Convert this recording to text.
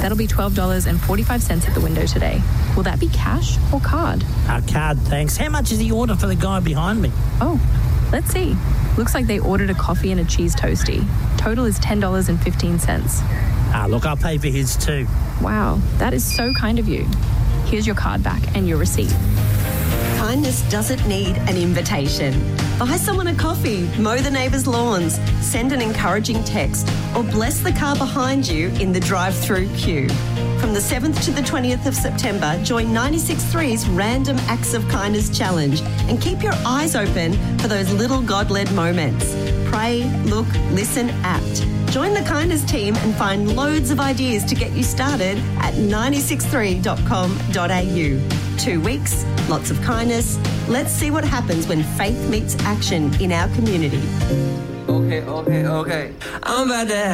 That'll be $12.45 at the window today. Will that be cash or card? Card, thanks. How much is the order for the guy behind me? Oh, let's see. Looks like they ordered a coffee and a cheese toastie. Total is $10.15. Look, I'll pay for his too. Wow, that is so kind of you. Here's your card back and your receipt. Kindness doesn't need an invitation. Buy someone a coffee, mow the neighbours' lawns, send an encouraging text, or bless the car behind you in the drive-through queue. From the 7th to the 20th of September, join 96.3's Random Acts of Kindness Challenge and keep your eyes open for those little God-led moments. Pray, look, listen, act. Join the Kindness team and find loads of ideas to get you started at 963.com.au. 2 weeks, lots of kindness. Let's see what happens when faith meets action in our community. Okay. I'm about to